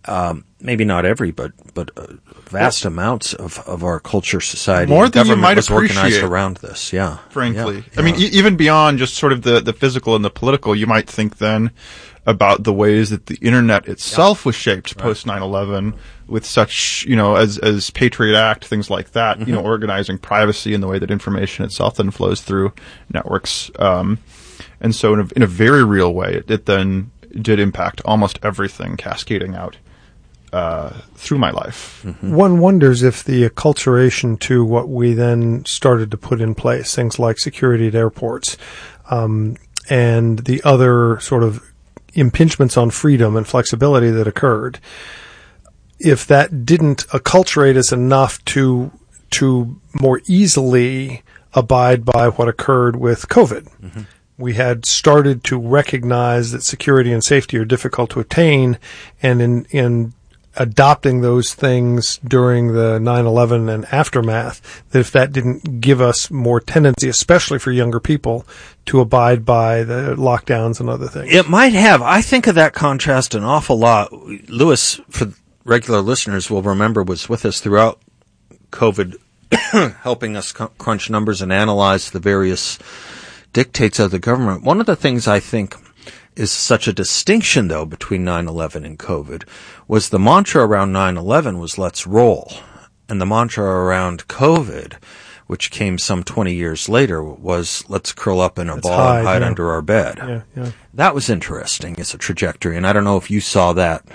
maybe not every, but vast amounts of our culture, society, more and than you might was appreciate, organized around this. Yeah, frankly. Yeah. I mean, even beyond just sort of the physical and the political, you might think then about the ways that the internet itself was shaped post 9/11 with such, as Patriot Act, things like that, organizing privacy and the way that information itself then flows through networks. And so in a very real way, it then did impact almost everything cascading out through my life. One wonders if the acculturation to what we then started to put in place, things like security at airports, and the other sort of impingements on freedom and flexibility that occurred, if that didn't acculturate us enough to more easily abide by what occurred with COVID. We had started to recognize that security and safety are difficult to attain, and in adopting those things during the 9/11 and aftermath, that if that didn't give us more tendency, especially for younger people, to abide by the lockdowns and other things. It might have. I think of that contrast an awful lot. Lewis, for regular listeners, will remember, was with us throughout COVID, helping us crunch numbers and analyze the various dictates of the government. One of the things I think is such a distinction, though, between 9/11 and COVID was the mantra around 9/11 was let's roll. And the mantra around COVID, which came some 20 years later, was let's curl up in a ball and hide under our bed. Yeah. That was interesting as a trajectory, and I don't know if you saw that.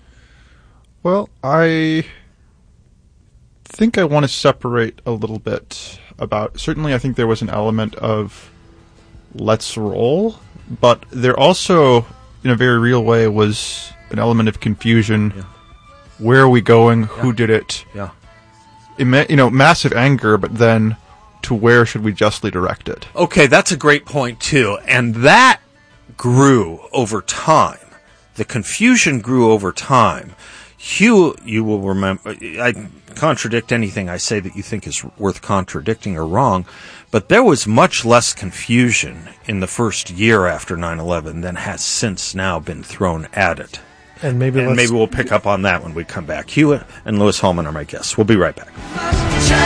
Well, I think I want to separate a little bit about, certainly I think there was an element of let's roll, but there also, in a very real way, was an element of confusion. Yeah. Where are we going? Who did it? Yeah. Massive anger, but then to where should we justly direct it? Okay, that's a great point, too. And that grew over time. The confusion grew over time. Hugh, you will remember, I contradict anything I say that you think is worth contradicting or wrong, but there was much less confusion in the first year after 9/11 than has since now been thrown at it. And maybe we'll pick up on that when we come back. Hugh and Lewis Hallman are my guests. We'll be right back.